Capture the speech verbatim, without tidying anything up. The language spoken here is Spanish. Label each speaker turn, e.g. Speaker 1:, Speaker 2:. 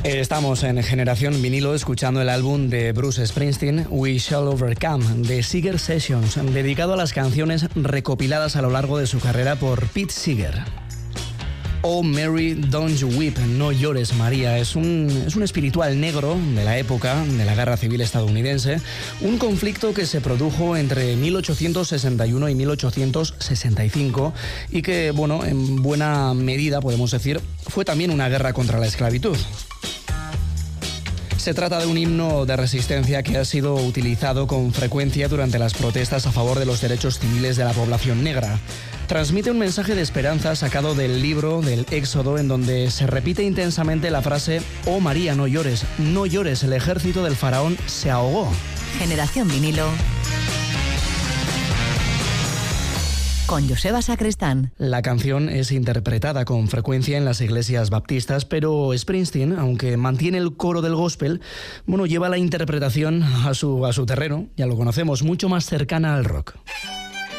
Speaker 1: Estamos en Generación Vinilo escuchando el álbum de Bruce Springsteen, We Shall Overcome, de Seeger Sessions, dedicado a las canciones recopiladas a lo largo de su carrera por Pete Seeger. Oh Mary, Don't You Weep, No Llores María, es un, es un espiritual negro de la época de la Guerra Civil estadounidense, un conflicto que se produjo entre mil ochocientos sesenta y uno y mil ochocientos sesenta y cinco y que, bueno, en buena medida, podemos decir, fue también una guerra contra la esclavitud. Se trata de un himno de resistencia que ha sido utilizado con frecuencia durante las protestas a favor de los derechos civiles de la población negra. Transmite un mensaje de esperanza sacado del libro del Éxodo, en donde se repite intensamente la frase: «Oh María, no llores, no llores, el ejército del faraón se ahogó».
Speaker 2: Generación Vinilo con Joseba Sacristán.
Speaker 1: La canción es interpretada con frecuencia en las iglesias baptistas, pero Springsteen, aunque mantiene el coro del gospel, bueno, lleva la interpretación a su, a su terreno, ya lo conocemos, mucho más cercana al rock.